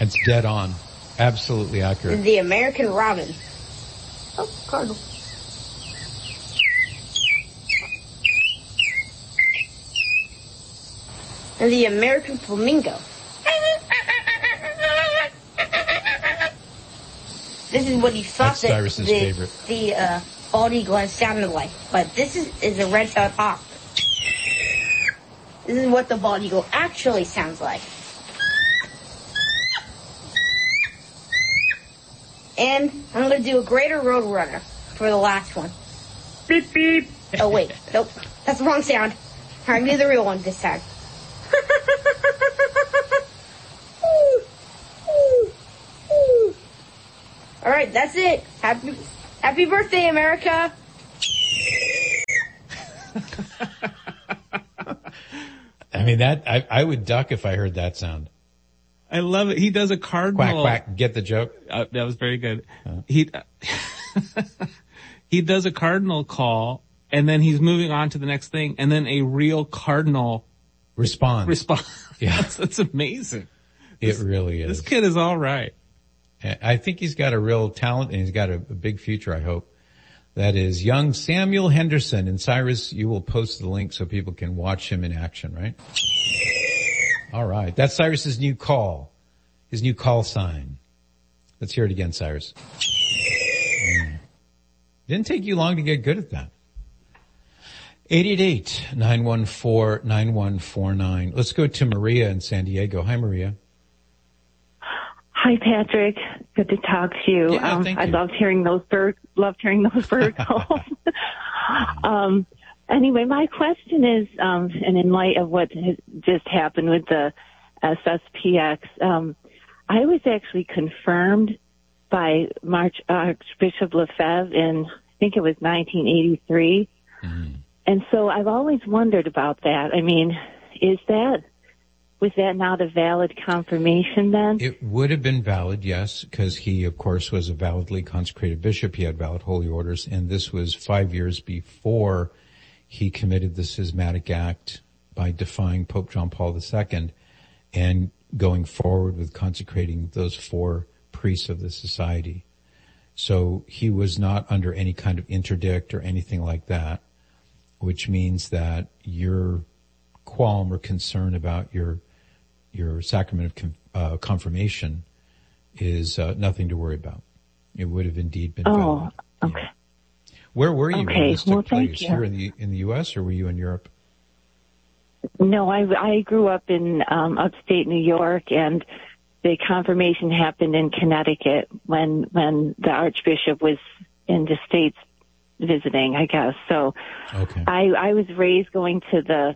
It's dead on. Absolutely accurate. The American robin. Oh, cardinal. And the American flamingo. This is what he thought That's Cyrus's favorite. The bald eagle has sounded like. But this is a red-tailed hawk. This is what the bald eagle actually sounds like. And I'm going to do a greater roadrunner for the last one. Beep, beep. Oh, wait. Nope. That's the wrong sound. All right, do the real one this time. All right, that's it. Happy birthday, America. I mean, I would duck if I heard that sound. I love it. He does a cardinal. Quack, quack. Get the joke? That was very good. He does a cardinal call, and then he's moving on to the next thing, and then a real cardinal responds. Yeah. That's amazing. It really is. This kid is all right. I think he's got a real talent, and he's got a big future, I hope. That is young Samuel Henderson. And Cyrus, you will post the link so people can watch him in action, right? All right. That's Cyrus's new call. His new call sign. Let's hear it again, Cyrus. Didn't take you long to get good at that. 888-914-9149. Let's go to Maria in San Diego. Hi, Maria. Hi, Patrick. Good to talk to you. Yeah, thank you. I loved hearing those bird calls. Anyway, my question is, and in light of what has just happened with the SSPX, I was actually confirmed by Archbishop Lefebvre in, I think it was 1983. Mm-hmm. And so I've always wondered about that. I mean, was that not a valid confirmation then? It would have been valid, yes, because he, of course, was a validly consecrated bishop. He had valid holy orders, and this was 5 years before he committed the schismatic act by defying Pope John Paul II and going forward with consecrating those 4 priests of the society. So he was not under any kind of interdict or anything like that, which means that your qualm or concern about your sacrament of confirmation is nothing to worry about. It would have indeed been valid. Okay. Yeah. Where were you when this took place? Thank you. Here in the U.S. or were you in Europe? No, I grew up in upstate New York, and the confirmation happened in Connecticut when the Archbishop was in the States visiting, I guess. So okay. I was raised going to the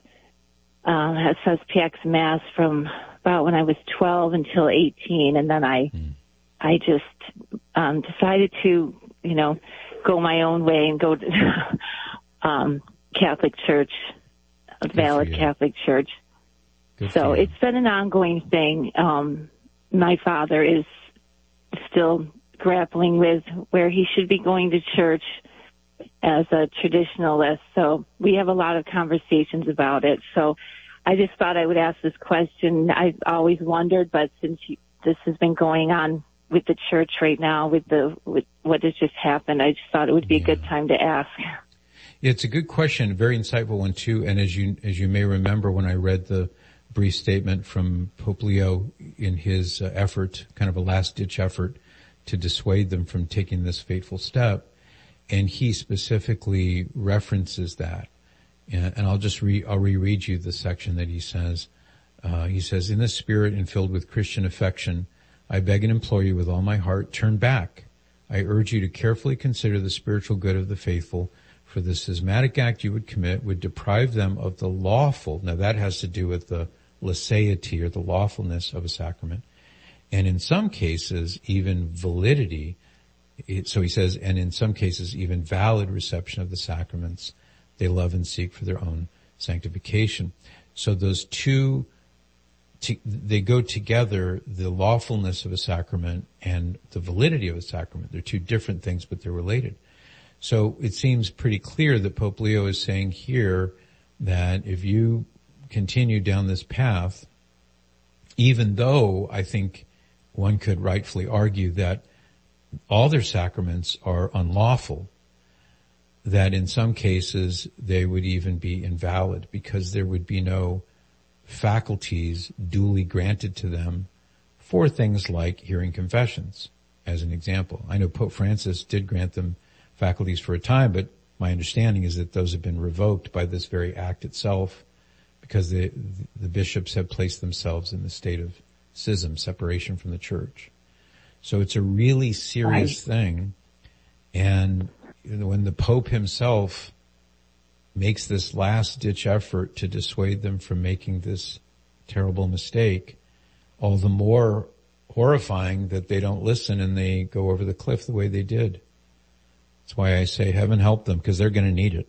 SSPX Mass from about when I was 12 until 18, and then I just decided to, go my own way and go to Catholic Church, a valid Catholic Church. So it's been an ongoing thing. My father is still grappling with where he should be going to church as a traditionalist. So we have a lot of conversations about it. So I just thought I would ask this question. I've always wondered, but since this has been going on with the church right now, with what has just happened, I just thought it would be a good time to ask. It's a good question, a very insightful one too. And as you may remember, when I read the brief statement from Pope Leo in his effort, kind of a last-ditch effort to dissuade them from taking this fateful step, and he specifically references that. And I'll reread you the section that he says. He says, "In the spirit and filled with Christian affection, I beg and implore you with all my heart, turn back. I urge you to carefully consider the spiritual good of the faithful, for the schismatic act you would commit would deprive them of the lawful," now that has to do with the laicity or the lawfulness of a sacrament, and in some cases even validity. So he says, and in some cases even valid reception of the sacraments they love and seek for their own sanctification. So those two, they go together, the lawfulness of a sacrament and the validity of a sacrament. They're two different things, but they're related. So it seems pretty clear that Pope Leo is saying here that if you continue down this path, even though I think one could rightfully argue that all their sacraments are unlawful, that in some cases they would even be invalid because there would be no faculties duly granted to them for things like hearing confessions, as an example. I know Pope Francis did grant them faculties for a time, but my understanding is that those have been revoked by this very act itself because the bishops have placed themselves in the state of schism, separation from the church. So it's a really serious thing. And when the Pope himself makes this last-ditch effort to dissuade them from making this terrible mistake, all the more horrifying that they don't listen and they go over the cliff the way they did. That's why I say heaven help them, because they're going to need it.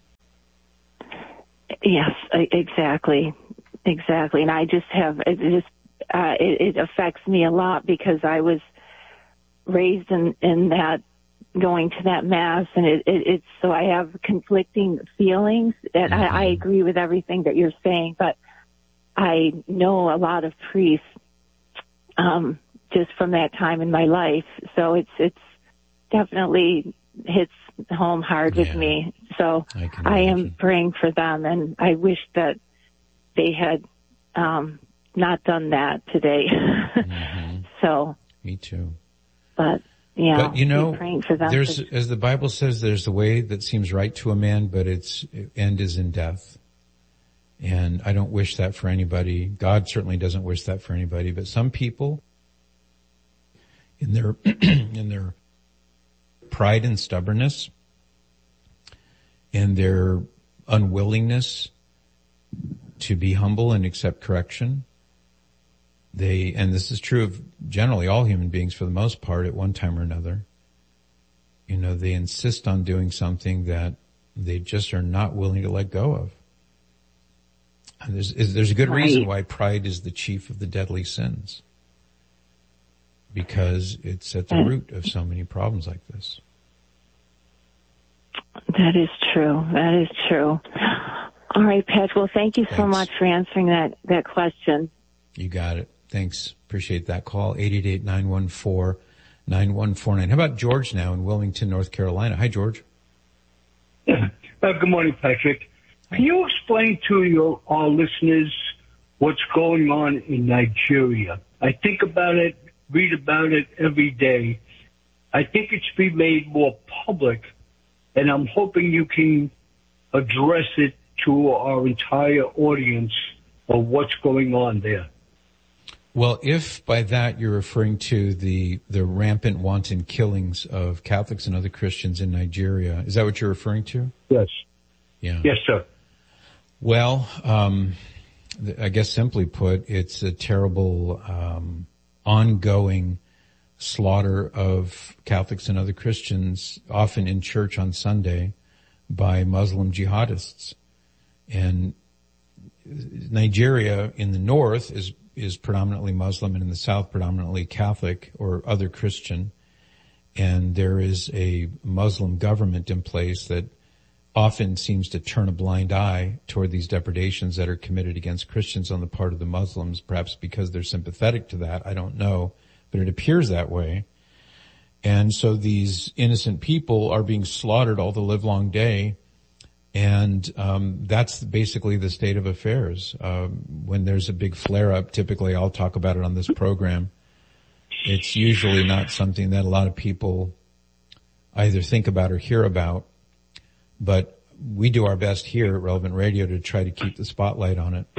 Yes, exactly. And I just have, it affects me a lot because I was raised in that, going to that mass, and it's so I have conflicting feelings. And I agree with everything that you're saying, but I know a lot of priests, just from that time in my life. So it's definitely hits home hard with me. So I am praying for them, and I wish that they had not done that today. So me too. But praying for them. There's, as the Bible says, there's the way that seems right to a man, but its end is in death. And I don't wish that for anybody. God certainly doesn't wish that for anybody. But some people, in their in their pride and stubbornness, and their unwillingness to be humble and accept correction, and this is true of generally all human beings for the most part at one time or another, they insist on doing something that they just are not willing to let go of. And there's a good reason why pride is the chief of the deadly sins, because it's at the root of so many problems like this. That is true. All right, Pat. Well, thank you so much for answering that question. You got it. Thanks. Appreciate that call. 888-914-9149. How about George now in Wilmington, North Carolina? Hi, George. Good morning, Patrick. Can you explain to our listeners what's going on in Nigeria? I think about it, read about it every day. I think it should be made more public, and I'm hoping you can address it to our entire audience of what's going on there. Well, if by that you're referring to the rampant wanton killings of Catholics and other Christians in Nigeria, is that what you're referring to? Yes. Yeah. Yes, sir. Well, I guess simply put, it's a terrible, ongoing slaughter of Catholics and other Christians, often in church on Sunday, by Muslim jihadists. And Nigeria in the north is predominantly Muslim, and in the south predominantly Catholic or other Christian. And there is a Muslim government in place that often seems to turn a blind eye toward these depredations that are committed against Christians on the part of the Muslims, perhaps because they're sympathetic to that. I don't know, but it appears that way. And so these innocent people are being slaughtered all the livelong day. And that's basically the state of affairs. When there's a big flare-up, typically I'll talk about it on this program. It's usually not something that a lot of people either think about or hear about. But we do our best here at Relevant Radio to try to keep the spotlight on it.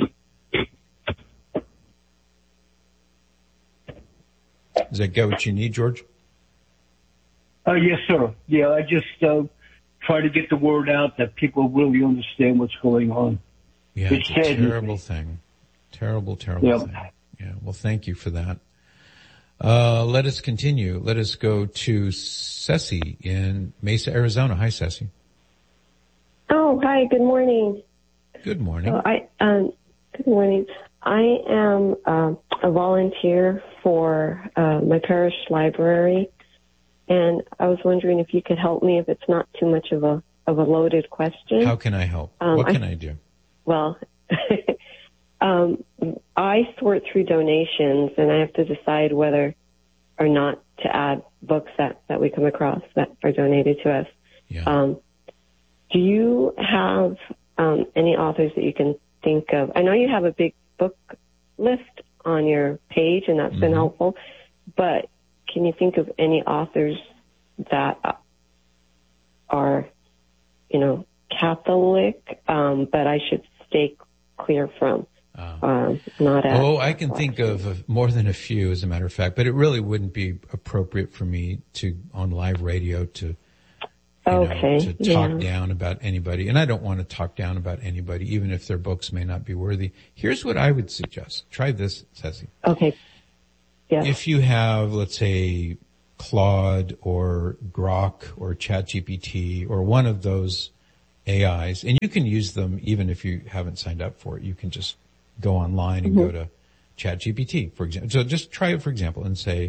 Does that get what you need, George? Yes, sir. Yeah, I just try to get the word out that people really understand what's going on. Yeah, it's a terrible thing. Terrible thing. Yeah, well, thank you for that. Let us continue. Let us go to Ceci in Mesa, Arizona. Hi, Ceci. Oh, hi. Good morning. Good morning. Good morning. I am a volunteer for my parish library, and I was wondering if you could help me if it's not too much of a loaded question. How can I help? What can I do? Well, I sort through donations, and I have to decide whether or not to add books that we come across that are donated to us. Yeah. Do you have any authors that you can think of? I know you have a big book list on your page, and that's been helpful, but can you think of any authors that are, Catholic, but I should stay clear from? I can think of more than a few, as a matter of fact, but it really wouldn't be appropriate for me to, on live radio, to talk down about anybody. And I don't want to talk down about anybody, even if their books may not be worthy. Here's what I would suggest. Try this, Ceci. Okay. Yeah. If you have, let's say, Claude or Grok or ChatGPT or one of those AIs, and you can use them even if you haven't signed up for it. You can just go online and go to ChatGPT, for example. So just try it, for example, and say,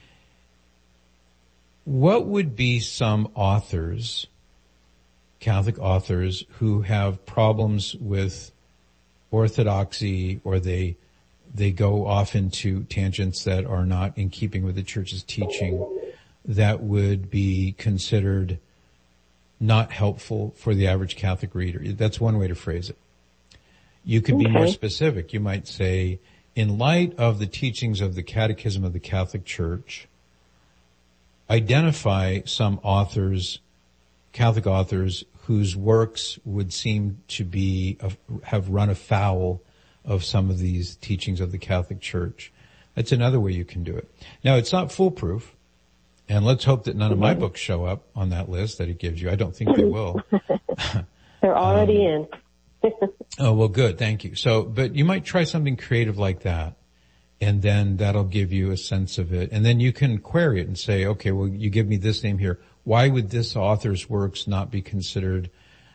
what would be some authors, Catholic authors, who have problems with orthodoxy, or they go off into tangents that are not in keeping with the church's teaching, that would be considered not helpful for the average Catholic reader? That's one way to phrase it. You could be more specific. You might say, in light of the teachings of the Catechism of the Catholic Church, identify some authors, Catholic authors, whose works would seem to have run afoul of some of these teachings of the Catholic Church. That's another way you can do it. Now, it's not foolproof, and let's hope that none of my books show up on that list that it gives you. I don't think they will. They're already in. Oh, well, good. Thank you. So, but you might try something creative like that, and then that'll give you a sense of it. And then you can query it and say, okay, well, you give me this name here. Why would this author's works not be considered,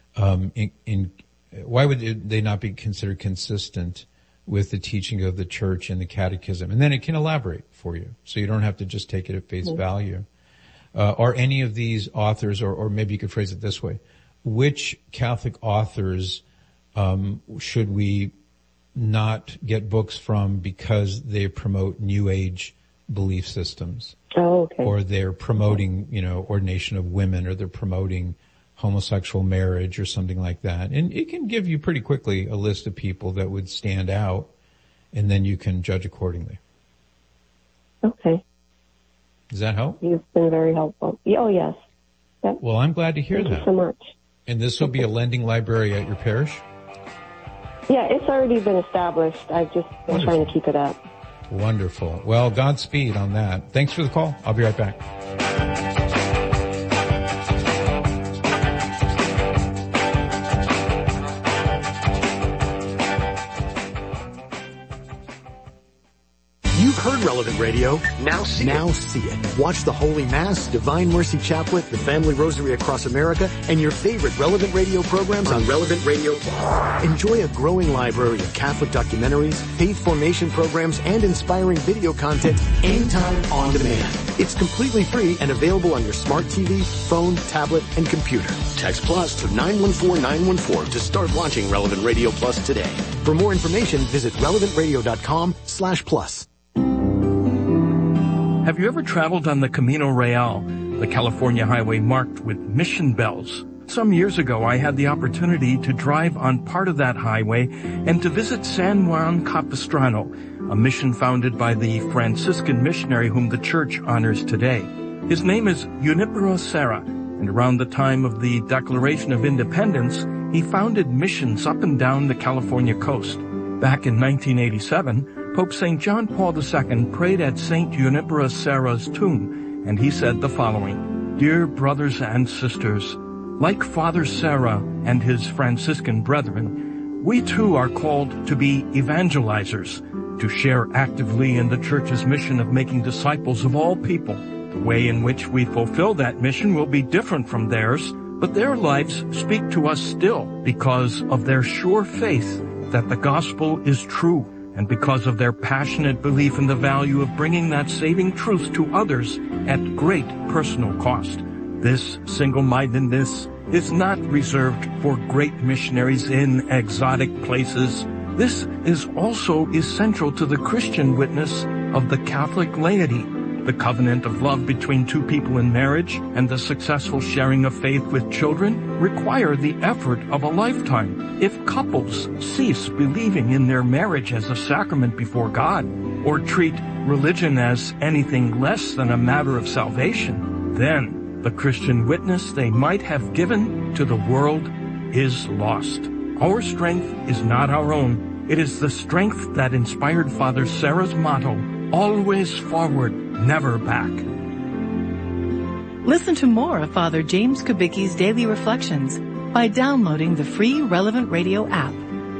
why would they not be considered consistent with the teaching of the church and the catechism? And then it can elaborate for you. So you don't have to just take it at face value. Are any of these authors, or maybe you could phrase it this way, which Catholic authors should we not get books from because they promote New Age belief systems? Oh, okay. Or they're promoting, ordination of women, or they're promoting homosexual marriage or something like that. And it can give you pretty quickly a list of people that would stand out, and then you can judge accordingly. Okay. Does that help? You've been very helpful. Oh, yes. Well, I'm glad to hear that. Thank you so much. And this will be a lending library at your parish? Yeah, it's already been established. I've just been trying to keep it up. Wonderful. Well, Godspeed on that. Thanks for the call. I'll be right back. You've heard Relevant Radio. Now see it. Watch the Holy Mass, Divine Mercy Chaplet, the Family Rosary Across America, and your favorite Relevant Radio programs on Relevant Radio Plus. Enjoy a growing library of Catholic documentaries, faith formation programs, and inspiring video content anytime on demand. It's completely free and available on your smart TV, phone, tablet, and computer. Text Plus to 914-914 to start watching Relevant Radio Plus today. For more information, visit relevantradio.com/plus. Have you ever traveled on the Camino Real, the California highway marked with mission bells? Some years ago, I had the opportunity to drive on part of that highway and to visit San Juan Capistrano, a mission founded by the Franciscan missionary whom the church honors today. His name is Junipero Serra, and around the time of the Declaration of Independence, he founded missions up and down the California coast. Back in 1987, Pope St. John Paul II prayed at St. Junipero Serra's tomb, and he said the following: "Dear brothers and sisters, like Father Serra and his Franciscan brethren, we too are called to be evangelizers, to share actively in the Church's mission of making disciples of all people. The way in which we fulfill that mission will be different from theirs, but their lives speak to us still because of their sure faith that the gospel is true, and because of their passionate belief in the value of bringing that saving truth to others at great personal cost. This single-mindedness is not reserved for great missionaries in exotic places This is also essential to the Christian witness of the Catholic laity. The covenant of love between two people in marriage and the successful sharing of faith with children require the effort of a lifetime. If couples cease believing in their marriage as a sacrament before God, or treat religion as anything less than a matter of salvation, then the Christian witness they might have given to the world is lost. Our strength is not our own. It is the strength that inspired Father Serra's motto, always forward, never back. Listen to more of Father James Kubicki's Daily Reflections by downloading the free Relevant Radio app.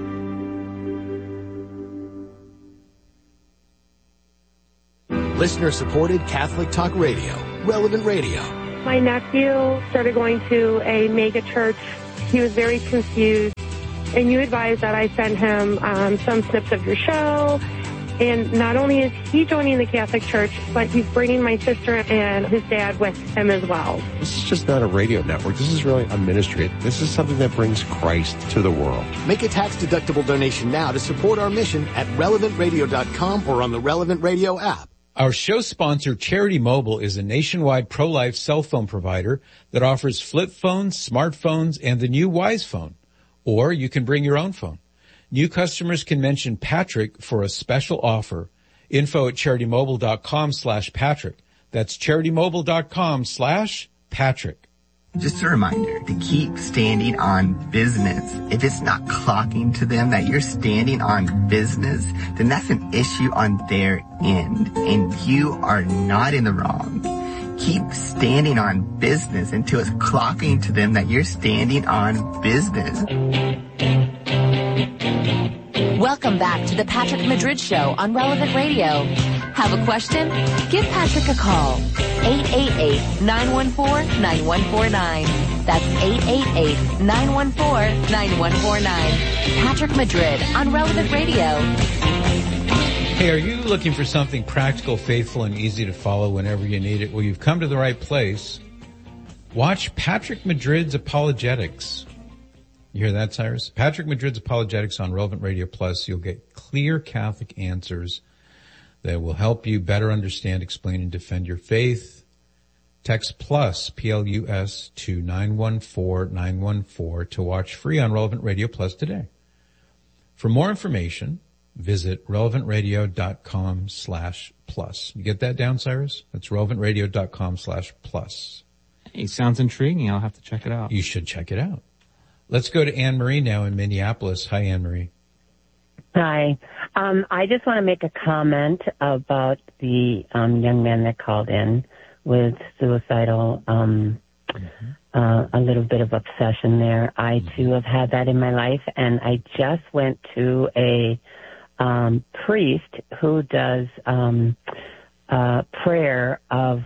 Listener-supported Catholic Talk Radio, Relevant Radio. My nephew started going to a mega church. He was very confused, and you advised that I send him some snips of your show. And not only is he joining the Catholic Church, but he's bringing my sister and his dad with him as well. This is just not a radio network. This is really a ministry. This is something that brings Christ to the world. Make a tax-deductible donation now to support our mission at relevantradio.com or on the Relevant Radio app. Our show sponsor, Charity Mobile, is a nationwide pro-life cell phone provider that offers flip phones, smartphones, and the new Wise phone. Or you can bring your own phone. New customers can mention Patrick for a special offer. Info at CharityMobile.com/Patrick. That's CharityMobile.com/Patrick. Just a reminder to keep standing on business. If it's not clocking to them that you're standing on business, then that's an issue on their end, and you are not in the wrong. Keep standing on business until it's clocking to them that you're standing on business. Welcome back to the Patrick Madrid Show on Relevant Radio. Have a question? Give Patrick a call. 888-914-9149. That's 888-914-9149. Patrick Madrid on Relevant Radio. Hey, are you looking for something practical, faithful, and easy to follow whenever you need it? Well, you've come to the right place. Watch Patrick Madrid's Apologetics. You hear that, Cyrus? Patrick Madrid's Apologetics on Relevant Radio Plus. You'll get clear Catholic answers that will help you better understand, explain, and defend your faith. Text PLUS, P-L-U-S, to 914-914 to watch free on Relevant Radio Plus today. For more information, visit relevantradio.com/plus. You get that down, Cyrus? That's relevantradio.com/plus. Hey, sounds intriguing. I'll have to check it out. You should check it out. Let's go to Anne-Marie now in Minneapolis. Hi, Anne-Marie. Hi. I just want to make a comment about the young man that called in with suicidal, a little bit of obsession there. I, too, have had that in my life, and I just went to a priest who does prayer of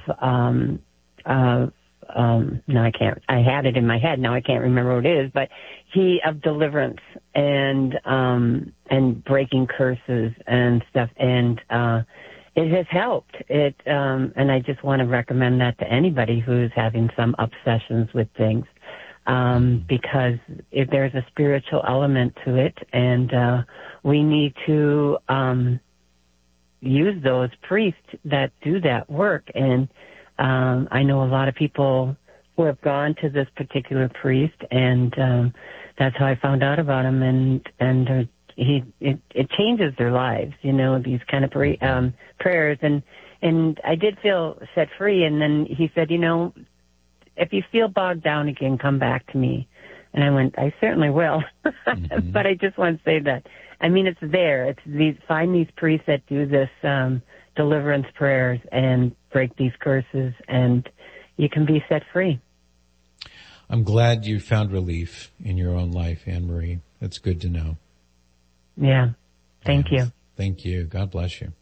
no, I can't. I had it in my head. Now I can't remember what it is, but of deliverance and breaking curses and stuff. And, it has helped. And I just want to recommend that to anybody who's having some obsessions with things. Because if there's a spiritual element to it, and, we need to, use those priests that do that work. And, I know a lot of people who have gone to this particular priest, and that's how I found out about him. And it changes their lives, you know, these kind of prayers. And I did feel set free. And then he said, you know, if you feel bogged down again, come back to me. And I went, I certainly will. But I just want to say that, I mean, it's there. Find these priests that do this deliverance prayers and break these curses, and you can be set free. I'm glad you found relief in your own life, Anne-Marie. That's good to know. Yeah. Thank you. Thank you. God bless you.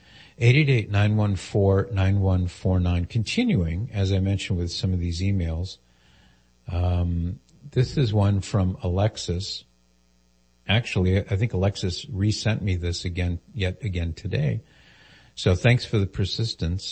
888-914-9149. Continuing, as I mentioned with some of these emails, this is one from Alexis. Actually, I think Alexis resent me this yet again today. So thanks for the persistence.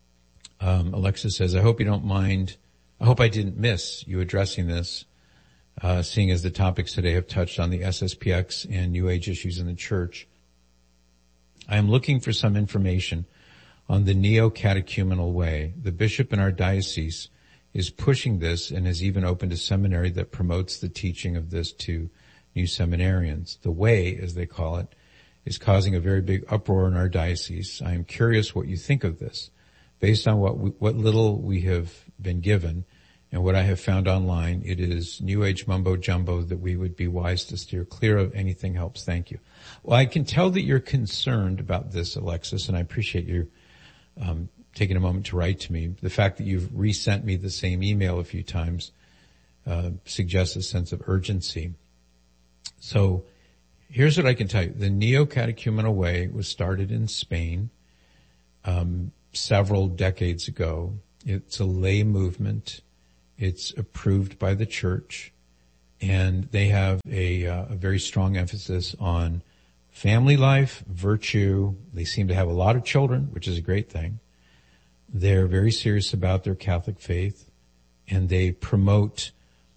Alexis says, I hope you don't mind. I hope I didn't miss you addressing this. seeing as the topics today have touched on the SSPX and New Age issues in the church. I am looking for some information on the neo-catechumenal way. The bishop in our diocese is pushing this and has even opened a seminary that promotes the teaching of this to new seminarians. The way, as they call it, is causing a very big uproar in our diocese. I am curious what you think of this. Based on what little we have been given and what I have found online, it is New Age mumbo jumbo that we would be wise to steer clear of. Anything helps. Thank you. Well, I can tell that you're concerned about this, Alexis, and I appreciate you taking a moment to write to me. The fact that you've resent me the same email a few times suggests a sense of urgency. So here's what I can tell you. The neo-catechumenal way was started in Spain several decades ago. It's a lay movement. It's approved by the church, and they have a very strong emphasis on family life, virtue. They seem to have a lot of children, which is a great thing. They're very serious about their Catholic faith, and they promote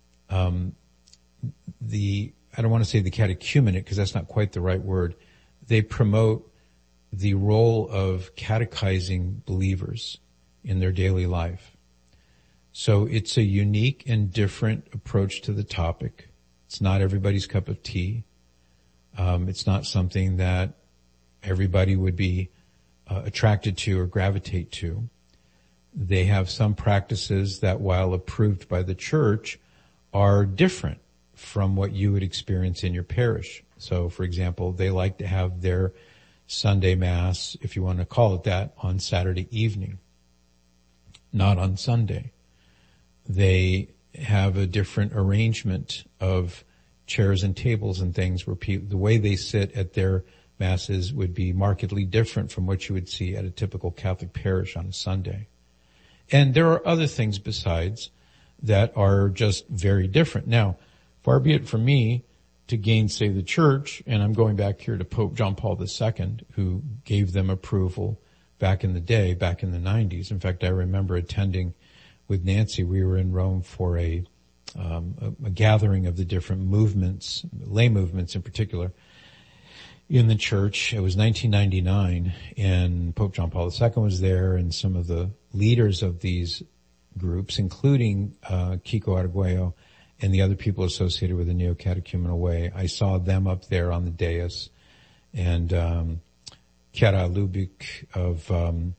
I don't want to say the catechumenate because that's not quite the right word. They promote the role of catechizing believers in their daily life. So it's a unique and different approach to the topic. It's not everybody's cup of tea. It's not something that everybody would be attracted to or gravitate to. They have some practices that, while approved by the church, are different from what you would experience in your parish. So, for example, they like to have their Sunday Mass, if you want to call it that, on Saturday evening, not on Sunday. They have a different arrangement of chairs and tables and things where the way they sit at their Masses would be markedly different from what you would see at a typical Catholic parish on a Sunday. And there are other things besides that are just very different. Now, far be it from me to gainsay the church, and I'm going back here to Pope John Paul II, who gave them approval back in the day, back in the 90s. In fact, I remember attending with Nancy. We were in Rome for a gathering of the different movements, lay movements in particular, in the church. It was 1999, and Pope John Paul II was there, and some of the leaders of these groups, including Kiko Arguello and the other people associated with the Neo-Catechumenal Way. I saw them up there on the dais, and Chiara Lubick of,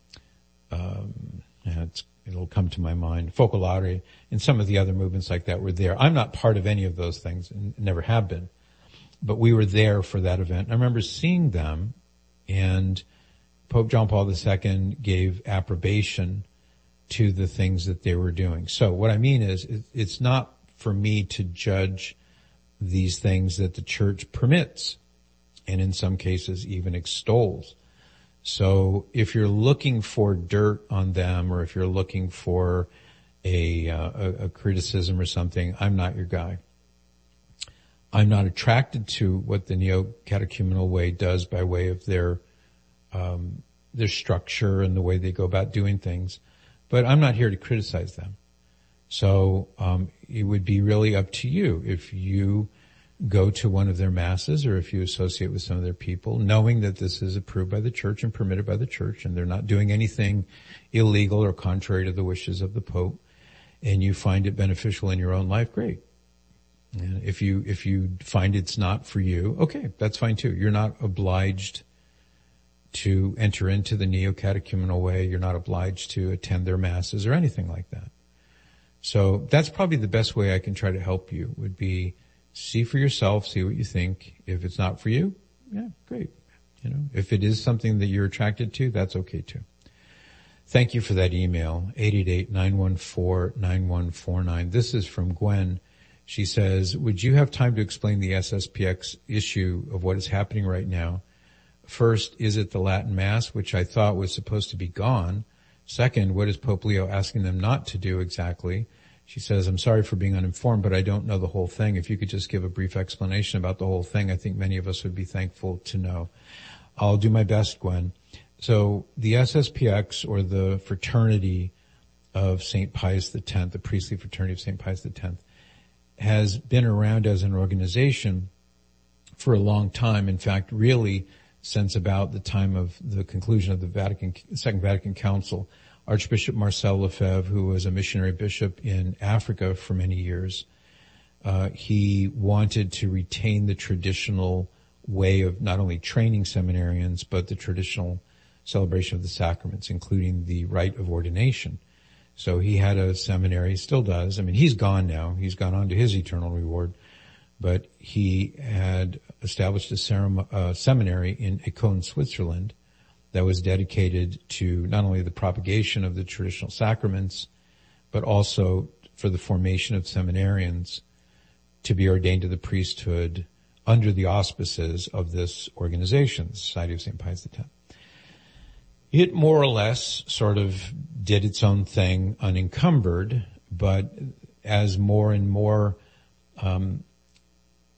it'll come to my mind, Focolare, and some of the other movements like that were there. I'm not part of any of those things, and never have been, but we were there for that event. I remember seeing them, and Pope John Paul II gave approbation to the things that they were doing. So what I mean is, it's not for me to judge these things that the church permits, and in some cases even extols. So if you're looking for dirt on them, or if you're looking for a criticism or something, I'm not your guy. I'm not attracted to what the Neo-Catechumenal Way does by way of their structure and the way they go about doing things, but I'm not here to criticize them. So it would be really up to you if you go to one of their masses, or if you associate with some of their people, knowing that this is approved by the church and permitted by the church, and they're not doing anything illegal or contrary to the wishes of the Pope, and you find it beneficial in your own life, great. And if you find it's not for you, okay, that's fine too. You're not obliged to enter into the Neo-Catechumenal Way. You're not obliged to attend their masses or anything like that. So that's probably the best way I can try to help you, would be see for yourself, see what you think. If it's not for you, yeah, great. If it is something that you're attracted to, that's okay too. Thank you for that email, 888-914-9149. This is from Gwen. She says, would you have time to explain the SSPX issue of what is happening right now? First, is it the Latin Mass, which I thought was supposed to be gone? Second, what is Pope Leo asking them not to do exactly? She says, I'm sorry for being uninformed, but I don't know the whole thing. If you could just give a brief explanation about the whole thing, I think many of us would be thankful to know. I'll do my best, Gwen. So the SSPX, or the Fraternity of St. Pius X, the priestly fraternity of St. Pius X, has been around as an organization for a long time. In fact, really since about the time of the conclusion of the Second Vatican Council. Archbishop Marcel Lefebvre, who was a missionary bishop in Africa for many years, he wanted to retain the traditional way of not only training seminarians, but the traditional celebration of the sacraments, including the rite of ordination. So he had a seminary, still does. I mean, he's gone now. He's gone on to his eternal reward. But he had established a seminary in Écône, Switzerland, that was dedicated to not only the propagation of the traditional sacraments, but also for the formation of seminarians to be ordained to the priesthood under the auspices of this organization, the Society of St. Pius X. It more or less sort of did its own thing unencumbered, but as more and more